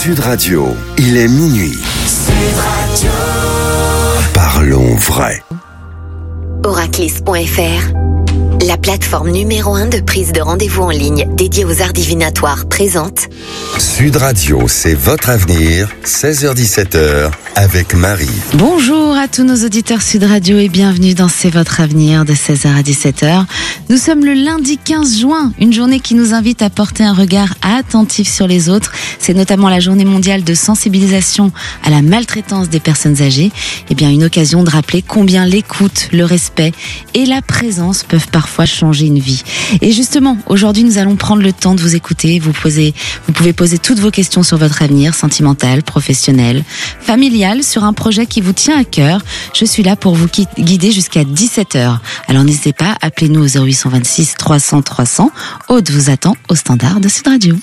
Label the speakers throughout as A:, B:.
A: Sud Radio, il est minuit.
B: Sud Radio.
A: Parlons vrai.
C: Oraclis.fr, la plateforme numéro 1 de prise de rendez-vous en ligne dédiée aux arts divinatoires, présente
A: Sud Radio, c'est votre avenir, 16h-17h, avec Marie.
D: Bonjour à tous nos auditeurs Sud Radio et bienvenue dans C'est votre avenir de 16h à 17h. Nous sommes le lundi 15 juin, une journée qui nous invite à porter un regard attentif sur les autres. C'est notamment la journée mondiale de sensibilisation à la maltraitance des personnes âgées. Eh bien, une occasion de rappeler combien l'écoute, le respect et la présence peuvent parfois changer une vie. Et justement, aujourd'hui, nous allons prendre le temps de vous écouter. Vous pouvez poser toutes vos questions sur votre avenir sentimental, professionnel, familial, sur un projet qui vous tient à cœur. Je suis là pour vous guider jusqu'à 17h. Alors n'hésitez pas, appelez-nous au 0826 300 300. Aude vous attend au standard de Sud Radio.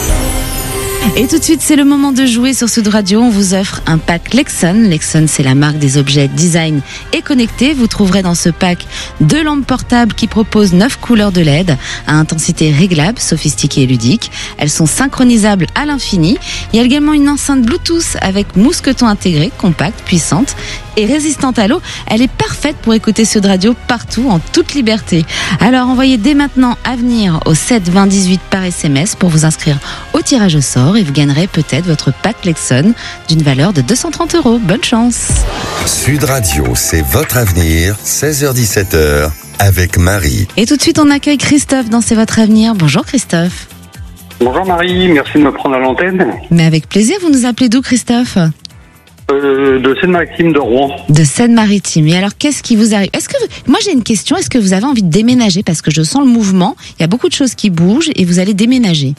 D: Et tout de suite, c'est le moment de jouer sur Sud Radio. On vous offre un pack Lexon. Lexon, c'est la marque des objets design et connectés. Vous trouverez dans ce pack 2 lampes portables qui proposent 9 couleurs de LED à intensité réglable, sophistiquée et ludique. Elles sont synchronisables à l'infini. Il y a également une enceinte Bluetooth avec mousqueton intégré, compacte, puissante et résistante à l'eau. Elle est parfaite pour écouter Sud Radio partout, en toute liberté. Alors envoyez dès maintenant Avenir au 7 20 18 par SMS pour vous inscrire au tirage au sort et vous gagnerez peut-être votre pack Lexon d'une valeur de 230 €. Bonne chance.
A: Sud Radio, c'est votre avenir, 16h-17h, avec Marie.
D: Et tout de suite, on accueille Christophe dans C'est votre avenir. Bonjour Christophe.
E: Bonjour Marie, merci de me prendre à l'antenne.
D: Mais avec plaisir, vous nous appelez d'où Christophe ?
E: De Seine-Maritime de Rouen.
D: De Seine-Maritime. Et alors, qu'est-ce qui vous arrive ? Moi j'ai une question, est-ce que vous avez envie de déménager ? Parce que je sens le mouvement, il y a beaucoup de choses qui bougent et vous allez déménager.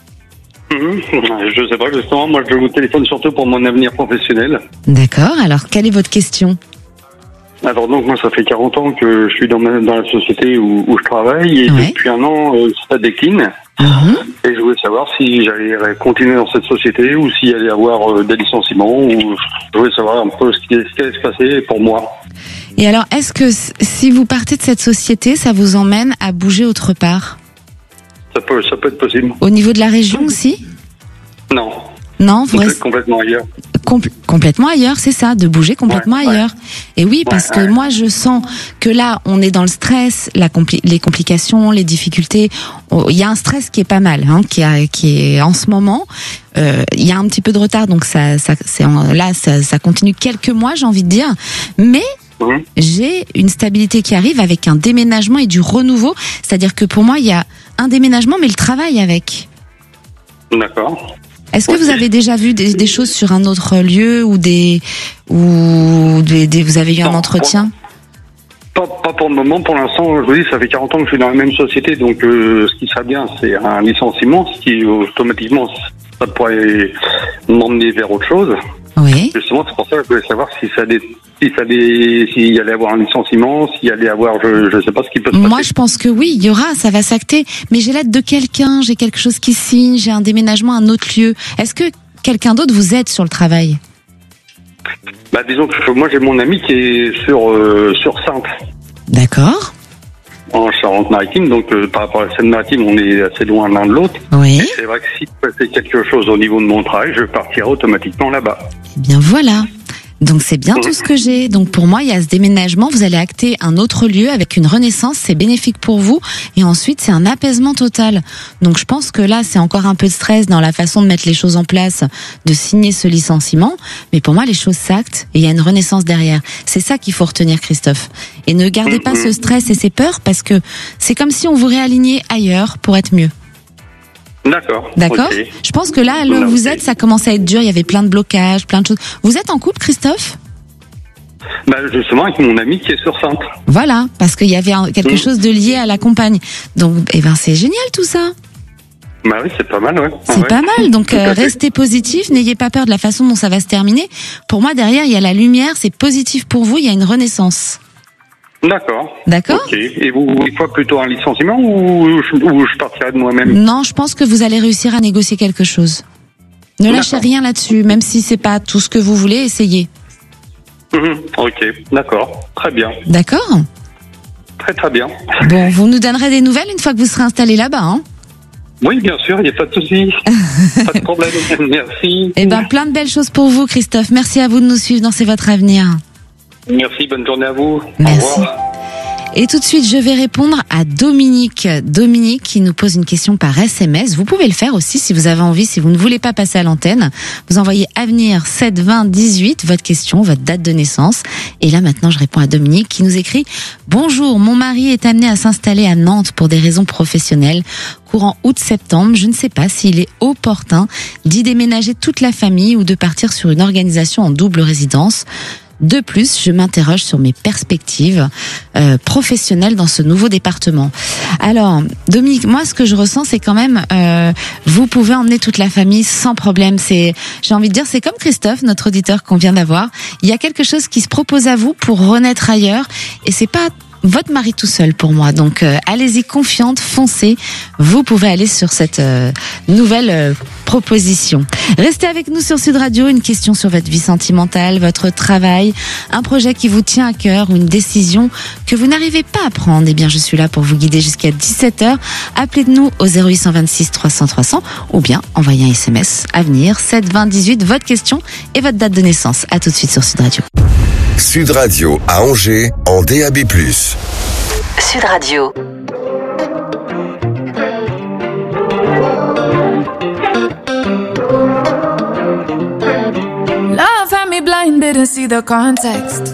E: Je sais pas, justement, moi je vous téléphone surtout pour mon avenir professionnel.
D: D'accord, alors quelle est votre question ?
E: Alors donc moi ça fait 40 ans que je suis dans la société où je travaille et
D: Ouais.
E: depuis un an ça décline. Et je voulais savoir si j'allais continuer dans cette société ou s'il allait y avoir des licenciements ou je voulais savoir un peu ce qui allait se passer pour moi.
D: Et alors, est-ce que si vous partez de cette société, ça vous emmène à bouger autre part ?
E: Ça peut être possible.
D: Au niveau de la région aussi ?
E: Non,
D: Non, vous restez
E: complètement ailleurs.
D: complètement ailleurs, c'est ça, de bouger complètement
E: Ouais,
D: ailleurs. Et oui, parce que moi, je sens que là, on est dans le stress, les complications, les difficultés. Il y a un stress qui est pas mal, qui est en ce moment. Il y a un petit peu de retard, donc ça continue quelques mois, j'ai envie de dire. Mais j'ai une stabilité qui arrive avec un déménagement et du renouveau. C'est-à-dire que pour moi, il y a un déménagement, mais le travail avec.
E: D'accord.
D: Est-ce que vous avez déjà vu des choses sur un autre lieu ou vous avez eu un entretien ?
E: Pas pour le moment, pour l'instant, je vous dis, ça fait 40 ans que je suis dans la même société, donc ce qui serait bien, c'est un licenciement, ce qui automatiquement, ça pourrait m'emmener vers autre chose.
D: Oui.
E: Justement, c'est pour ça que je voulais savoir s'il y allait avoir un licenciement, s'il y allait avoir, je sais pas ce qui peut se passer.
D: Moi, je pense que oui, il y aura, ça va s'acter. Mais j'ai l'aide de quelqu'un, j'ai quelque chose qui signe, j'ai un déménagement à un autre lieu. Est-ce que quelqu'un d'autre vous aide sur le travail ?
E: Disons que moi, j'ai mon ami qui est sur Saintes,
D: D'accord.
E: en Charente-Maritime, donc par rapport à la Seine-Maritime, on est assez loin l'un de l'autre.
D: Oui.
E: Et c'est vrai que s'il se passait quelque chose au niveau de mon travail, je partirai automatiquement là-bas.
D: Eh bien voilà. Donc c'est bien tout ce que j'ai. Donc pour moi, il y a ce déménagement, vous allez acter un autre lieu avec une renaissance, c'est bénéfique pour vous. Et ensuite, c'est un apaisement total. Donc je pense que là, c'est encore un peu de stress dans la façon de mettre les choses en place, de signer ce licenciement. Mais pour moi, les choses s'actent et il y a une renaissance derrière. C'est ça qu'il faut retenir, Christophe. Et ne gardez pas ce stress et ces peurs parce que c'est comme si on vous réalignait ailleurs pour être mieux.
E: D'accord.
D: D'accord.
E: Ok.
D: Je pense que là où vous êtes, ça commence à être dur. Il y avait plein de blocages, plein de choses. Vous êtes en couple, Christophe ?
E: Justement, avec mon ami qui est sur Saintes.
D: Voilà, parce qu'il y avait quelque chose de lié à la compagne. Donc, c'est génial tout ça.
E: Oui, c'est pas mal, ouais.
D: C'est pas mal. Donc,
E: Tout à fait.
D: restez positif. N'ayez pas peur de la façon dont ça va se terminer. Pour moi, derrière, il y a la lumière. C'est positif pour vous. Il y a une renaissance.
E: D'accord.
D: D'accord.
E: Ok. Et vous voulez quoi, plutôt un licenciement ou je partirai de moi-même?
D: Non, je pense que vous allez réussir à négocier quelque chose. Ne lâchez
E: D'accord.
D: rien là-dessus, même si c'est pas tout ce que vous voulez, essayez.
E: Ok, d'accord. Très bien.
D: D'accord ?
E: Très bien.
D: Bon, vous nous donnerez des nouvelles une fois que vous serez installé là-bas, hein ?
E: Oui, bien sûr, il n'y a pas de souci. Pas de problème. Merci.
D: Eh ben, plein de belles choses pour vous, Christophe. Merci à vous de nous suivre dans C'est votre avenir.
E: Merci, bonne journée à vous.
D: Merci.
E: Au revoir.
D: Et tout de suite, je vais répondre à Dominique. Dominique qui nous pose une question par SMS. Vous pouvez le faire aussi si vous avez envie, si vous ne voulez pas passer à l'antenne. Vous envoyez Avenir 7 20 18, votre question, votre date de naissance. Et là, maintenant, je réponds à Dominique qui nous écrit « Bonjour, mon mari est amené à s'installer à Nantes pour des raisons professionnelles. Courant août-septembre, je ne sais pas s'il est opportun d'y déménager toute la famille ou de partir sur une organisation en double résidence. De plus, je m'interroge sur mes perspectives professionnelles dans ce nouveau département. » Alors, Dominique, moi, ce que je ressens, c'est quand même, vous pouvez emmener toute la famille sans problème. J'ai envie de dire, c'est comme Christophe, notre auditeur qu'on vient d'avoir. Il y a quelque chose qui se propose à vous pour renaître ailleurs, et c'est pas votre mari tout seul pour moi. Donc, allez-y, confiante, foncez. Vous pouvez aller sur cette nouvelle proposition. Restez avec nous sur Sud Radio. Une question sur votre vie sentimentale, votre travail, un projet qui vous tient à cœur ou une décision que vous n'arrivez pas à prendre. Eh bien, je suis là pour vous guider jusqu'à 17h. Appelez-nous au 0826 300 300 ou bien envoyez un SMS Avenir 7 20 18, votre question et votre date de naissance. À tout de suite sur Sud Radio.
A: Sud Radio à Angers en DAB+.
C: Sud Radio.
B: Love had me blind, didn't see the context.